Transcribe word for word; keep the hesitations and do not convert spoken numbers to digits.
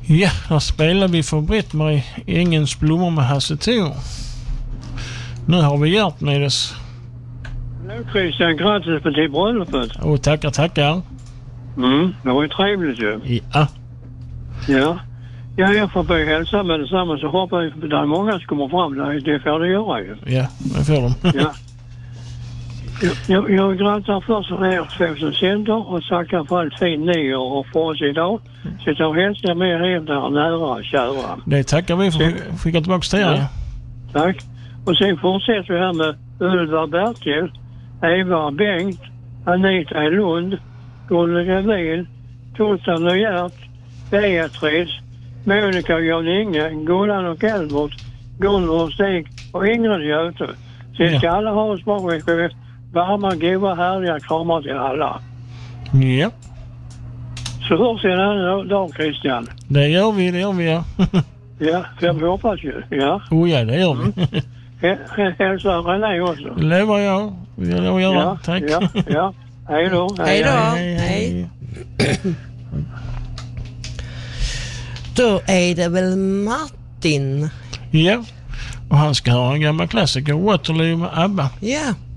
Ja, här spelar vi för Britt-Marie Engens blommor med Hasse Thor. Nu har vi gjort med oss. Nu Christian, grattis på till bröllopet. Åh, tackar, tackar. Mm, det var ju trevligt ju. Ja. Ja. Ja, jag får börja hälsa med detsamma, så hoppas jag att det är många som kommer fram där. Det får det göra ju. Ja, det får de. Ja. Jag, jag, jag grattar först för er tvåtusen center och tackar för allt fint ni och för oss idag. Så jag hälsar med er där nära och kära. Det tackar vi för att skicka tillbaka till er. Ja. Tack. Och sen fortsätter vi här med Ulva Bertil, Eva Bengt, Anita i Lund, Gunnar Gravin, Torsten och Gert, Beatrice, Monica och Jan Inge, Gunnar och Elbert, Gunnar och Stig och Ingrid Göte. Sen ska ja. alla ha oss bra. Varma, goda, härliga kramar till alla. Ja. Så hörs en annan dag, Christian. Det gör vi, det gör vi, ja. Ja, för vi hoppas ju. Ja. Oh ja, det gör vi. Mm. Hälsa René också. Det lever jag. Det vill jag göra. Ja, tack. Ja, ja. Hej då. Hej då. Hej, hej. Då är det väl Martin. Ja, och han ska ha en gammal klassiker, Waterloo med ABBA. Ja.